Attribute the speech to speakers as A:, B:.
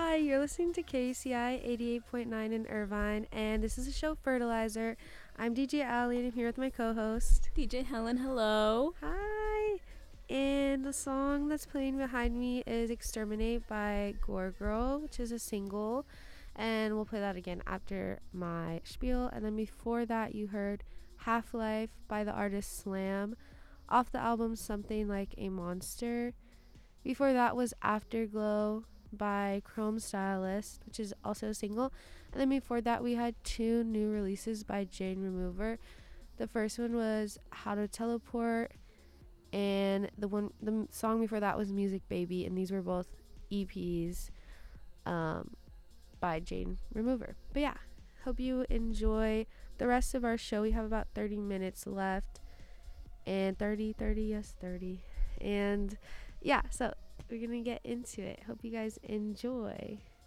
A: Hi, you're listening to KCI 88.9 in Irvine, and this is the show Fertilizer. I'm DJ Ali, and I'm here with my co-host,
B: DJ Helen. Hello.
A: Hi! And the song that's playing behind me is Exterminate by Gore Girl, which is a single, and we'll play that again after my spiel. And then before that, you heard Half-Life by the artist Slam off the album Something Like a Monster. Before that was Afterglow by Chrome Stylist, which is also a single. And then before that, we had two new releases by Jane Remover. The first one was How to Teleport, and the song before that was Music Baby, and these were both EPs by Jane Remover. But yeah, hope you enjoy the rest of our show. We have about 30 minutes left, and 30, yes, 30. And yeah, so we're gonna get into it. Hope you guys enjoy.